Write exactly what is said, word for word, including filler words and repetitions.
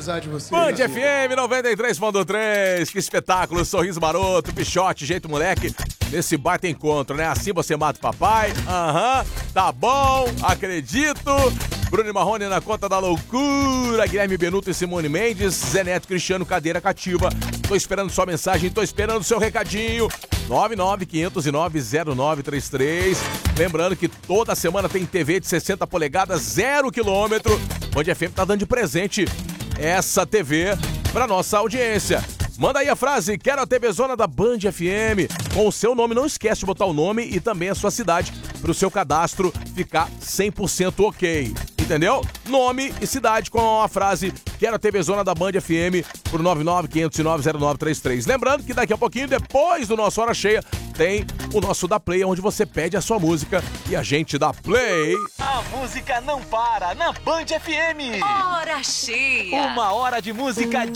amizade de vocês. Band F M noventa e três ponto três, que espetáculo, sorriso maroto, pichote, jeito moleque, nesse baita encontro, né? Assim você mata o papai, aham, uhum, tá bom, acredito. Bruno Marrone na conta da loucura, Guilherme Benuto e Simone Mendes, Zé Neto Cristiano, cadeira cativa. Tô esperando sua mensagem, tô esperando seu recadinho. nove nove quinhentos e nove zero nove três três. Lembrando que toda semana tem T V de sessenta polegadas, zero quilômetro. Band F M tá dando de presente essa T V pra nossa audiência. Manda aí a frase, quero a TVzona da Band F M. Com o seu nome, não esquece de botar o nome e também a sua cidade pro seu cadastro ficar cem por cento ok. Entendeu? Nome e cidade com a frase quero a TVzona da Band F M por nove nove quinhentos e nove zero nove três três. Lembrando que daqui a pouquinho, depois do nosso Hora Cheia, tem o nosso Da Play, onde você pede a sua música e a gente dá play. A música não para na Band F M. Hora Cheia. Uma hora de música